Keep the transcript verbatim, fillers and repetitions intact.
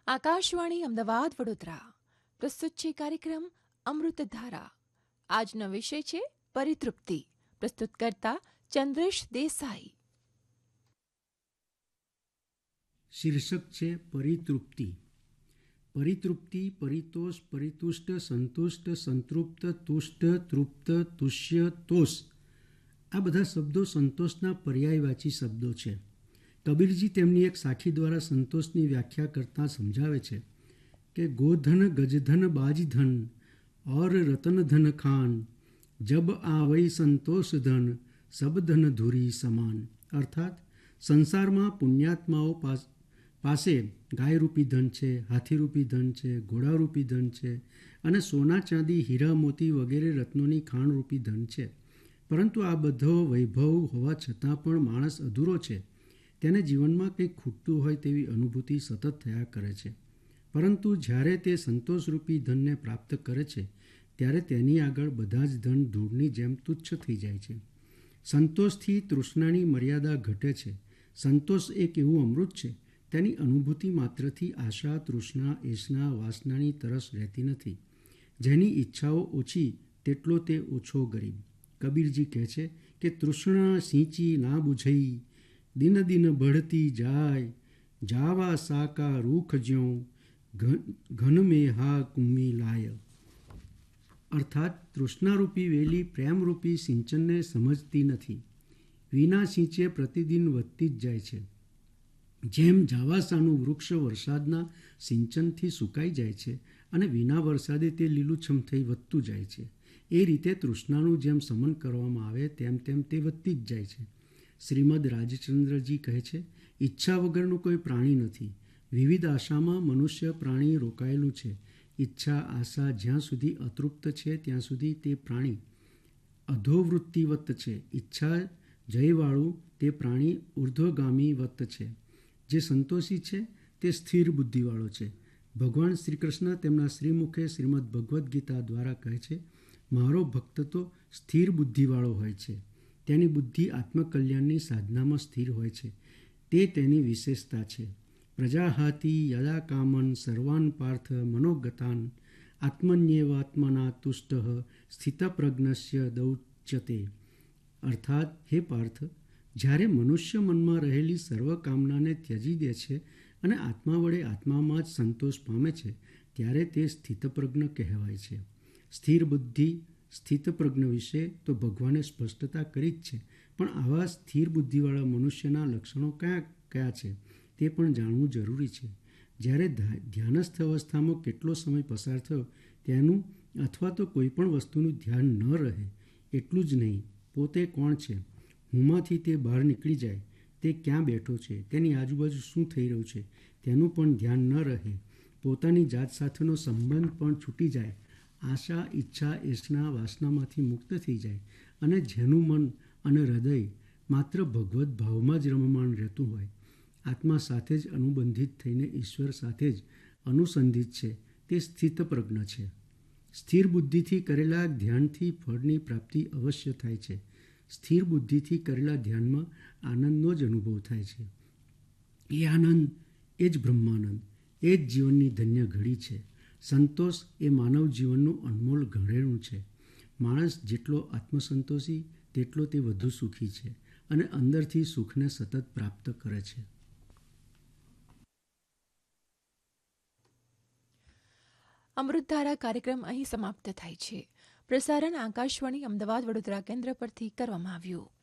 આકાશવાણી અમદાવાદ વડોદરા પ્રસ્તુત છે કાર્યક્રમ અમૃતધારા. આજનો વિષય છે પરિતૃપ્તિ. પ્રસ્તુત કરતા ચંદ્રેશ દેસાઈ. શીર્ષક છે પરિતૃપ્તિ. પરિતૃપ્તિ, પરિતોષ, પરિતુષ્ટ, સંતુષ્ટ, સંતૃપ્ત, તુષ્ટ, તૃપ્ત, તુષ્ય, તોષ આ બધા શબ્દો સંતોષના પર્યાયવાચી શબ્દો છે. કબીરજી તેમની એક સાખી દ્વારા સંતોષની વ્યાખ્યા કરતાં સમજાવે છે કે ગોધન ગજધન બાજધન ઓર રતન ધન ખાન જબ આવઈ સંતોષ ધન સબ ધન ધુરી સમાન. અર્થાત સંસારમાં પુણ્યાત્માઓ પાસે ગાયરૂપી ધન છે, હાથીરૂપી ધન છે, ઘોડારૂપી ધન છે અને સોના ચાંદી હીરા મોતી વગેરે રત્નોની ખાણરૂપી ધન છે. પરંતુ આ બધો વૈભવ હોવા છતાં પણ માણસ અધૂરો છે. તેને જીવનમાં કંઈક ખૂટતું હોય તેવી અનુભૂતિ સતત થયા કરે છે. પરંતુ જ્યારે તે સંતોષરૂપી ધનને પ્રાપ્ત કરે છે ત્યારે તેની આગળ બધા જ ધન ધૂળની જેમ તુચ્છ થઈ જાય છે. સંતોષથી તૃષ્ણાની મર્યાદા ઘટે છે. સંતોષ એક એવું અમૃત છે, તેની અનુભૂતિ માત્રથી આશા, તૃષ્ણા, એષણા, વાસનાની તરસ રહેતી નથી. જેની ઈચ્છાઓ ઓછી તેટલો તે ઓછો ગરીબ. કબીરજી કહે છે કે તૃષ્ણા સિંચી ના બુઝઈ દિન દિન બઢતી જાય જાવા સાકા રૂખ જ્યો ઘન મેં હા કુમ્મી લાય. અર્થાત તૃષ્ણારૂપી વેલી પ્રેમરૂપી સિંચનને સમજતી નથી. વિના સિંચે પ્રતિદિન વધતી જ જાય છે. જેમ જાવાસાનું વૃક્ષ વરસાદના સિંચનથી સુકાઈ જાય છે અને વિના વરસાદે તે લીલુંછમ થઈ વધતું જાય છે, એ રીતે તૃષ્ણાનું જેમ સમન કરવામાં આવે તેમ તેમ તે વધતી જ જાય છે. શ્રીમદ રાજચંદ્રજી કહે છે, ઈચ્છા વગરનું કોઈ પ્રાણી નથી. વિવિધ આશામાં મનુષ્ય પ્રાણી રોકાયેલું છે. ઈચ્છા, આશા જ્યાં સુધી અતૃપ્ત છે ત્યાં સુધી તે પ્રાણી અધોવૃત્તિવત છે. ઈચ્છા જયવાળું તે પ્રાણી ઉર્ધ્વગામીવત છે. જે સંતોષી છે તે સ્થિર બુદ્ધિવાળો છે. ભગવાન શ્રી કૃષ્ણ તેમના શ્રીમુખે શ્રીમદ ભગવદ્ ગીતા દ્વારા કહે છે, મારો ભક્ત તો સ્થિર બુદ્ધિવાળો હોય છે. તેની બુદ્ધિ આત્મકલ્યાણની સાધનામાં સ્થિર હોય છે. તે તેની વિશેષતા છે. પ્રજાહાતી યદા કામન સર્વાન પાર્થ મનોગતાન આત્મન્યેવાત્મના તુષ્ટ સ્થિતપ્રજ્ઞસ્ય દૌચ્યતે. અર્થાત હે પાર્થ, જ્યારે મનુષ્ય મનમાં રહેલી સર્વ કામનાને ત્યજી દે છે અને આત્મા વડે આત્મામાં જ સંતોષ પામે છે ત્યારે તે સ્થિતપ્રજ્ઞ કહેવાય છે. સ્થિર બુદ્ધિ સ્થિતપ્રજ્ઞ વિશે તો ભગવાને સ્પષ્ટતા કરી જ છે, પણ આવા સ્થિર બુદ્ધિવાળા મનુષ્યના લક્ષણો કયા કયા છે તે પણ જાણવું જરૂરી છે. જ્યારે ધ્યાનસ્થ અવસ્થામાં કેટલો સમય પસાર થયો તેનું અથવા તો કોઈ પણ વસ્તુનું ધ્યાન ન રહે. એટલું જ નહીં, પોતે કોણ છે, હુંમાંથી તે બહાર નીકળી જાય, તે ક્યાં બેઠો છે, તેની આજુબાજુ શું થઈ રહ્યું છે તેનું પણ ધ્યાન ન રહે. પોતાની જાત સાથેનો સંબંધ પણ છૂટી જાય. આશા, ઈચ્છા, એષણા, વાસનામાંથી મુક્ત થઈ જાય અને જેનું મન અને હૃદય માત્ર ભગવદ્ ભાવમાં જ રમમાણ રહેતું હોય, આત્મા સાથે જ અનુબંધિત થઈને ઈશ્વર સાથે જ અનુસંધિત છે, તે સ્થિતપ્રજ્ઞ છે. સ્થિર બુદ્ધિથી કરેલા ધ્યાનથી ફળની પ્રાપ્તિ અવશ્ય થાય છે. સ્થિર બુદ્ધિથી કરેલા ધ્યાનમાં આનંદનો જ અનુભવ થાય છે. એ આનંદ, એ જ બ્રહ્માનંદ, એ જ જીવનની ધન્ય ઘડી છે. સંતોષ એ માનવ જીવનનું અનમોલ ઘરેણું છે. માણસ જેટલો આત્મસંતોષી તેટલો તે વધુ સુખી છે અને અંદરથી સુખને સતત પ્રાપ્ત કરે છે. અમૃતધારા કાર્યક્રમ અહીં સમાપ્ત થાય છે. પ્રસારણ આકાશવાણી અમદાવાદ વડોદરા કેન્દ્ર પરથી કરવામાં આવ્યું.